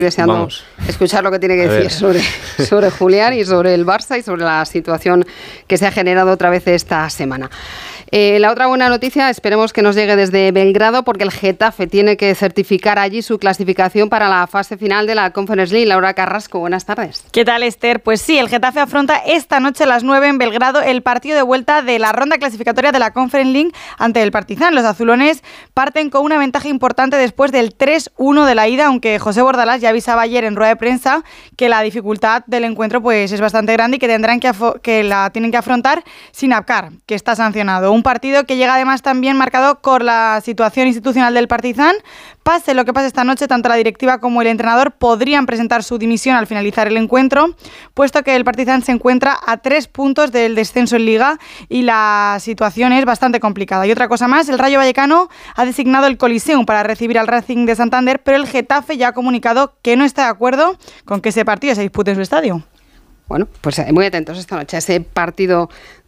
deseando escuchar lo que tiene que decir sobre Julián y sobre el Barça y sobre la situación que se ha generado otra vez esta semana. La otra buena noticia, esperemos que nos llegue desde Belgrado, porque el Getafe tiene que certificar allí su clasificación para la fase final de la Conference League. Laura Carrasco, buenas tardes. ¿Qué tal, Esther? Pues sí, el Getafe afronta esta noche a las 9 en Belgrado el partido de vuelta de la ronda clasificatoria de la Conference League ante el Partizan. Los azulones parten con una ventaja importante después del 3-1 de la ida, aunque José Bordalás ya avisaba ayer en rueda de prensa que la dificultad del encuentro pues es bastante grande y que la tienen que afrontar sin Abkar, que está sancionado. Un partido que llega además también marcado por la situación institucional del Partizan. Pase lo que pase esta noche, tanto la directiva como el entrenador podrían presentar su dimisión al finalizar el encuentro, puesto que el Partizan se encuentra a 3 puntos del descenso en Liga y la situación es bastante complicada. Y otra cosa más, el Rayo Vallecano ha designado el Coliseum para recibir al Racing de Santander, pero el Getafe ya ha comunicado que no está de acuerdo con que ese partido se dispute en su estadio. Bueno, pues muy atentos esta noche a ese partido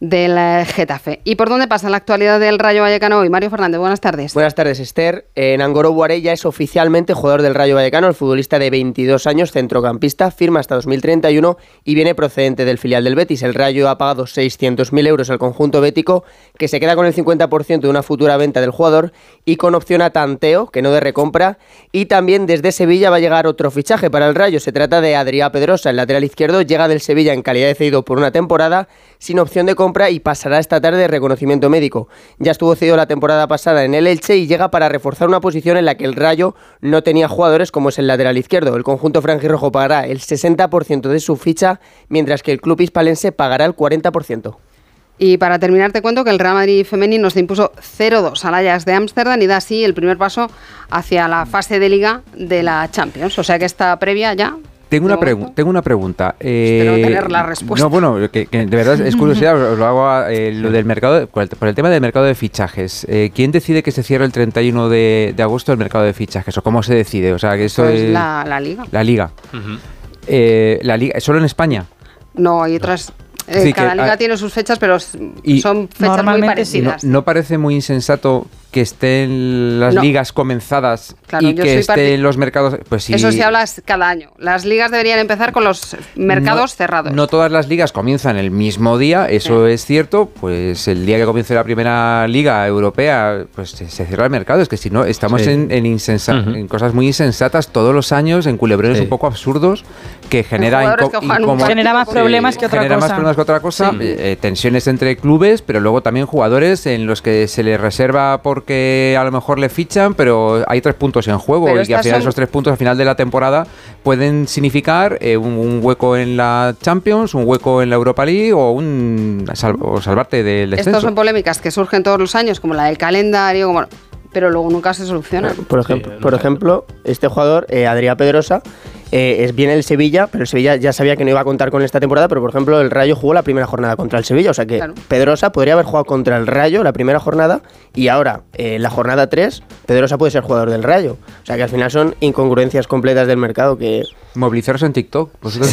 del Getafe. ¿Y por dónde pasa la actualidad del Rayo Vallecano hoy? Mario Fernández, buenas tardes. Buenas tardes, Esther. Nangolo Boaré ya es oficialmente jugador del Rayo Vallecano. El futbolista de 22 años, centrocampista, firma hasta 2031 y viene procedente del filial del Betis. El Rayo ha pagado 600.000 euros al conjunto bético, que se queda con el 50% de una futura venta del jugador y con opción a tanteo, que no de recompra. Y también desde Sevilla va a llegar otro fichaje para el Rayo. Se trata de Adrià Pedrosa, el lateral izquierdo, llega del Sevilla en calidad de cedido por una temporada, sin opción de compra, y pasará esta tarde de reconocimiento médico. Ya estuvo cedido la temporada pasada en el Elche y llega para reforzar una posición en la que el Rayo no tenía jugadores, como es el lateral izquierdo. El conjunto franjirrojo pagará el 60% de su ficha, mientras que el club hispalense pagará el 40%. Y para terminar te cuento que el Real Madrid femenino se impuso 0-2 al Ajax de Ámsterdam y da así el primer paso hacia la fase de Liga de la Champions. O sea que esta previa ya... Tengo una pregunta. Espero tener la respuesta. No, bueno, que de verdad es curiosidad, lo hago lo del mercado, por el tema del mercado de fichajes. ¿Quién decide que se cierre el 31 de agosto el mercado de fichajes? ¿O cómo se decide? O sea, que eso pues es... La Liga. La Liga. Uh-huh. ¿La Liga ¿solo en España? No, hay otras... cada liga tiene sus fechas, pero son fechas muy parecidas. ¿No parece muy insensato que estén las ligas comenzadas y que estén los mercados? Pues sí. Eso se habla cada año. Las ligas deberían empezar con los mercados cerrados. No todas las ligas comienzan el mismo día, eso es cierto. Pues el día que comience la primera liga europea, pues se cierra el mercado. Es que si no, estamos en cosas muy insensatas todos los años, en culebrones un poco absurdos, que genera más problemas que otra cosa. Tensiones entre clubes, pero luego también jugadores en los que se les reserva porque a lo mejor le fichan, pero hay 3 puntos en juego, y que al final esos 3 puntos al final de la temporada pueden significar un hueco en la Champions, un hueco en la Europa League o salvarte del descenso. Estas son polémicas que surgen todos los años, como la del calendario, pero luego nunca se solucionan. Por ejemplo, este jugador, Adrià Pedrosa, viene el Sevilla, pero el Sevilla ya sabía que no iba a contar con esta temporada, pero por ejemplo el Rayo jugó la primera jornada contra el Sevilla, o sea que Pedrosa podría haber jugado contra el Rayo la primera jornada y ahora, la jornada 3, Pedrosa puede ser jugador del Rayo. O sea que al final son incongruencias completas del mercado que... Movilizaros en TikTok.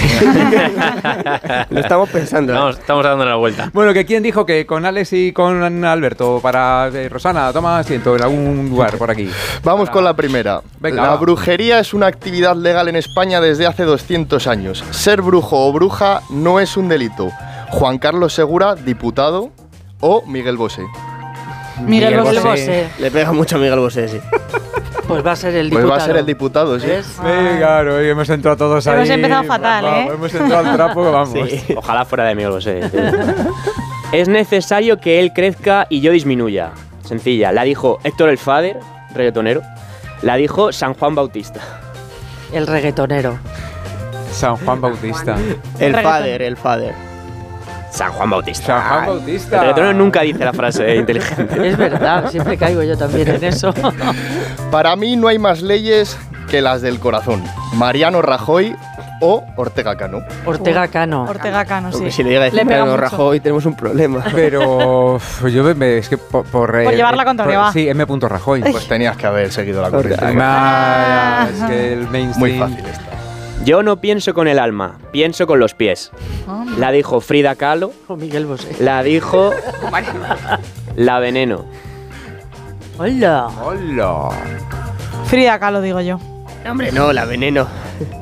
Lo estamos pensando. No, estamos dando la vuelta. Bueno, que quién dijo que con Alex y con Alberto para Rosana, toma asiento en algún lugar por aquí. Vamos con la primera. Venga, la brujería es una actividad legal en España desde hace 200 años. Ser brujo o bruja no es un delito. Juan Carlos Segura, diputado, o Miguel Bosé. Miguel Bosé. Le pega mucho a Miguel Bosé, sí. Pues va a ser el diputado. Pues va a ser el diputado, sí. Claro, hemos entrado todos ahí. Hemos empezado fatal, Hemos entrado al trapo, vamos. Sí. Ojalá fuera de Miguel Bosé. Es necesario que él crezca y yo disminuya. Sencilla. La dijo Héctor el Fader, reggaetonero. La dijo San Juan Bautista. El reggaetonero. San Juan Bautista. El Fader. San Juan Bautista. San Juan Bautista. El reggaetonero nunca dice la frase inteligente. Es verdad, siempre caigo yo también en eso. Para mí no hay más leyes que las del corazón. Mariano Rajoy o Ortega Cano. Ortega Cano, sí. Porque si le llega a decir Mariano Rajoy tenemos un problema. Pero yo es que por llevar la contraria. Sí, M. Rajoy. Pues tenías que haber seguido la corriente. Es que el mainstream... Muy fácil esta. Yo no pienso con el alma, pienso con los pies. La dijo Frida Kahlo. O Miguel Bosé. La dijo la Veneno. ¡Hola! ¡Hola! Frida Kahlo, digo yo. No, hombre, no, la Veneno.